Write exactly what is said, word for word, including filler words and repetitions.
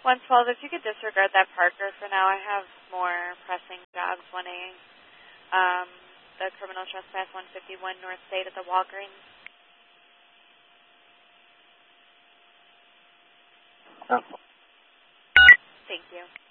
one twelve, if you could disregard that Parker for now. I have more pressing jobs. one A, um, the criminal trespass one fifty-one North State at the Walgreens. Oh. Thank you.